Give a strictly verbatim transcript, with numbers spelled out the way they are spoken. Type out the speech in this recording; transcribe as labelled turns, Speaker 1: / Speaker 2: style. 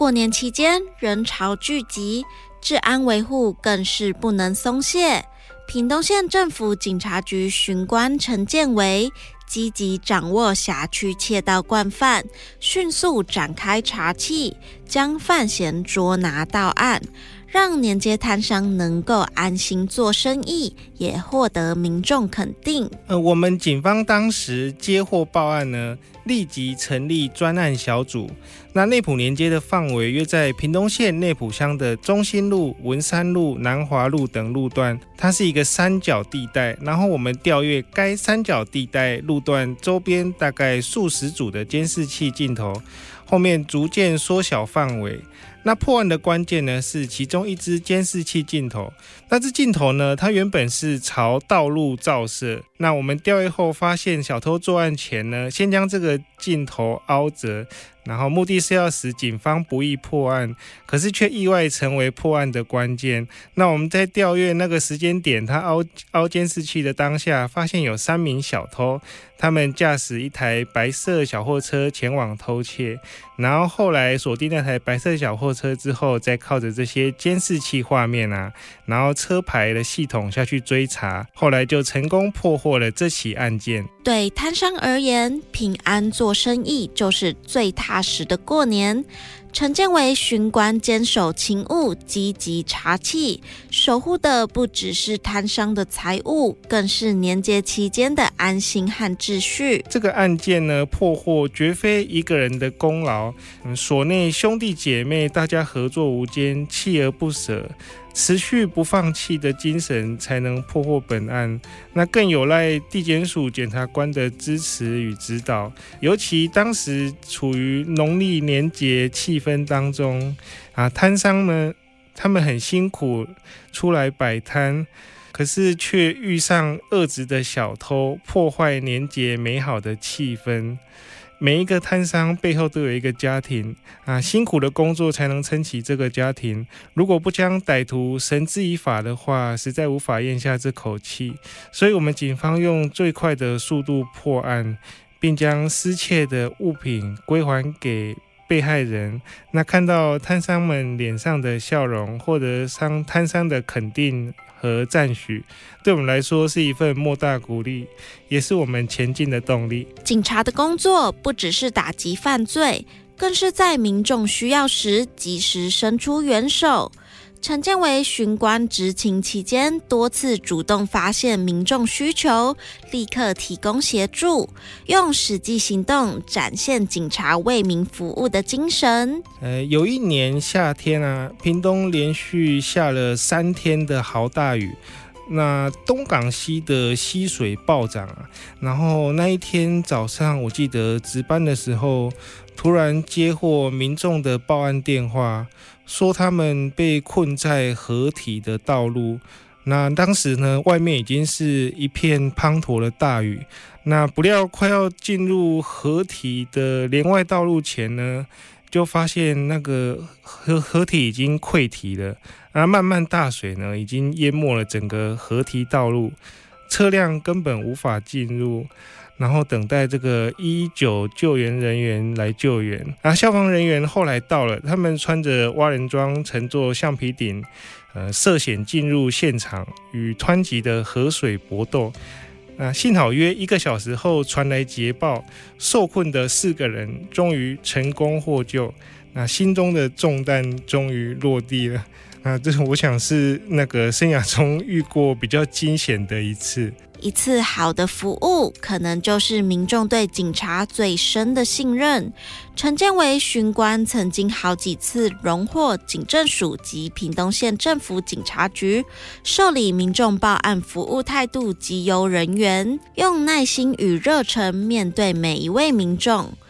Speaker 1: 过年期间人潮聚集，治安维护更是不能松懈。屏东县政府警察局巡官陈建维积极掌握辖区窃盗惯犯，迅速展开查缉，将犯嫌捉拿到案，让年街摊商能够安心做生意，也获得民众肯定。
Speaker 2: 呃，我们警方当时接获报案呢，立即成立专案小组。那内埔年街的范围约在屏东县内埔乡的中心路、文山路、南华路等路段，它是一个三角地带。然后我们调阅该三角地带路段周边大概数十组的监视器镜头，后面逐渐缩小范围。那破案的关键呢，是其中一支监视器镜头。那支镜头呢，它原本是朝道路照射。那我们调阅后发现，小偷作案前呢，先将这个镜头凹折，然后目的是要使警方不易破案，可是却意外成为破案的关键。那我们在调阅那个时间点，他凹凹监视器的当下，发现有三名小偷，他们驾驶一台白色小货车前往偷窃。然后后来锁定那台白色小货车之后，再靠着这些监视器画面啊，然后车牌的系统下去追查，后来就成功破获了这起案件。
Speaker 1: 对摊商而言，平安做生意就是最踏实的过年。陈建维巡官坚守勤务，积极查缉，守护的不只是摊商的财物，更是年节期间的安心和秩序。
Speaker 2: 这个案件呢，破获绝非一个人的功劳，嗯，所内兄弟姐妹大家合作无间，锲而不舍，持续不放弃的精神才能破获本案。那更有赖地检署检察官的支持与指导，尤其当时处于农历年节气氛当中啊，摊商呢，他们很辛苦出来摆摊，可是却遇上恶质的小偷，破坏年节美好的气氛。每一个摊商背后都有一个家庭啊，辛苦的工作才能撑起这个家庭。如果不将歹徒绳之以法的话，实在无法咽下这口气。所以我们警方用最快的速度破案，并将失窃的物品归还给被害人。那看到摊商们脸上的笑容，获得商摊商的肯定和赞许，对我们来说是一份莫大鼓励，也是我们前进的动力。
Speaker 1: 警察的工作不只是打击犯罪，更是在民众需要时及时伸出援手。陈建维巡官执勤期间，多次主动发现民众需求，立刻提供协助，用实际行动展现警察为民服务的精神。
Speaker 2: 呃，有一年夏天啊，屏东连续下了三天的豪大雨，那东港溪的溪水暴涨啊，然后那一天早上，我记得值班的时候，突然接获民众的报案电话，说他们被困在河堤的道路。那当时呢，外面已经是一片滂沱的大雨，那不料快要进入河堤的连外道路前呢，就发现那个河河堤已经溃堤了，那漫漫大水呢，已经淹没了整个河堤道路，车辆根本无法进入。然后等待这个一一九救援人员来救援。啊，消防人员后来到了，他们穿着蛙人装，乘坐橡皮艇，呃，涉险进入现场，与湍急的河水搏斗。啊，幸好约一个小时后传来捷报，受困的四个人终于成功获救。那心中的重担终于落地了。啊，这我想是那个生涯中遇过比较惊险的一次。
Speaker 1: 一次好的服务，可能就是民众对警察最深的信任。陈建维巡官曾经好几次荣获警政署及屏东县政府警察局受理民众报案服务态度极优人员，用耐心与热忱面对每一位民众。